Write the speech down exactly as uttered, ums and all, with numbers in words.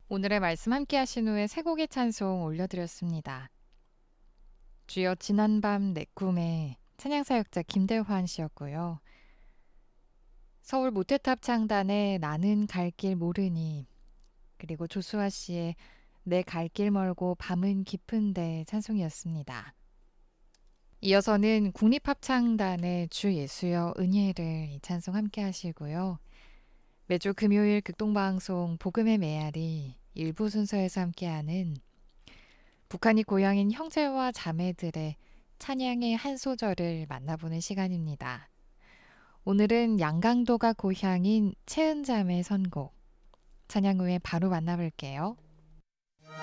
오늘의 말씀 함께 하신 후에 세 곡의 찬송 올려드렸습니다. 주여 지난밤 내 꿈에 찬양사역자 김대환 씨였고요. 서울 모태탑 창단의 나는 갈 길 모르니, 그리고 조수아 씨의 내 갈 길 멀고 밤은 깊은데 찬송이었습니다. 이어서는 국립합창단의 주 예수여 은혜를 이 찬송 함께 하시고요. 매주 금요일 극동방송 복음의 메아리 일부 순서에서 함께하는 북한이 고향인 형제와 자매들의 찬양의 한 소절을 만나보는 시간입니다. 오늘은 양강도가 고향인 채은자매 선곡, 찬양 후에 바로 만나볼게요.